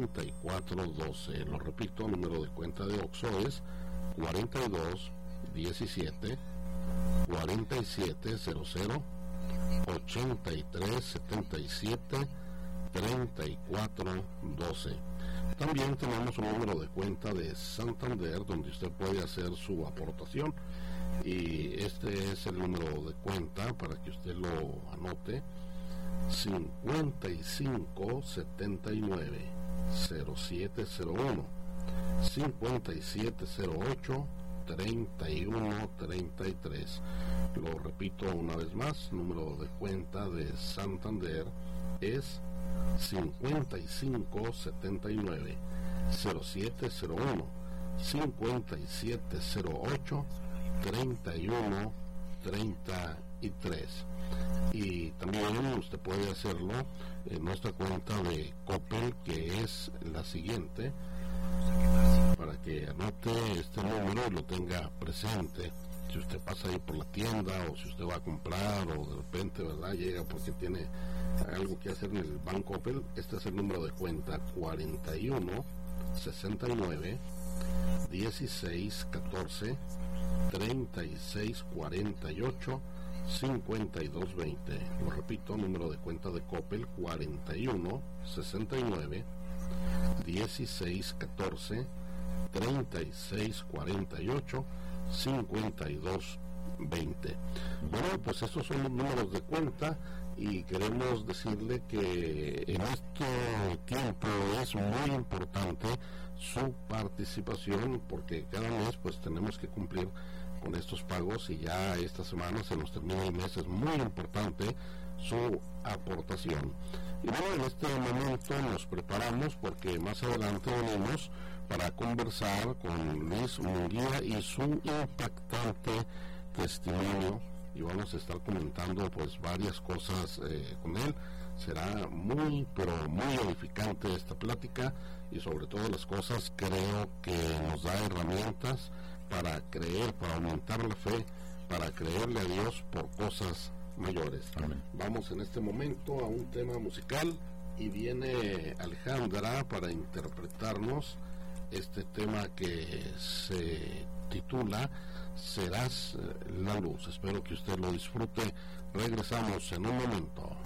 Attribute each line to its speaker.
Speaker 1: 8412. Lo repito, número de cuenta de OXXO es 4217 4700 8377 3412. También tenemos un número de cuenta de Santander donde usted puede hacer su aportación, y este es el número de cuenta para que usted lo anote: 5579 0701 5708 3133. Lo repito una vez más, número de cuenta de Santander es 5579 0701 5708 3133. Y también usted puede hacerlo en nuestra cuenta de Coppel, que es la siguiente, para que anote este número y lo tenga presente. Si usted pasa ahí por la tienda, o si usted va a comprar, o de repente, ¿verdad?, llega porque tiene algo que hacer en el Banco Coppel, este es el número de cuenta: 41 69 16 14 36 48 52 20. Lo repito, número de cuenta de Coppel: 41 69 16 14 36 48 52 20. Bueno, pues estos son los números de cuenta, y queremos decirle que en este tiempo es muy importante su participación, porque cada mes pues tenemos que cumplir con estos pagos, y ya esta semana se nos termina el mes. Es muy importante su aportación. Y bueno, en este momento nos preparamos porque más adelante venimos para conversar con Luis Munguía y su impactante testimonio, y vamos a estar comentando pues varias cosas con él. Será muy, pero muy edificante esta plática, y sobre todas las cosas creo que nos da herramientas para creer, para aumentar la fe, para creerle a Dios por cosas mayores. Amén. Vamos en este momento a un tema musical, y viene Alejandra para interpretarnos este tema que se titula Serás la luz. Espero que usted lo disfrute. Regresamos en un momento.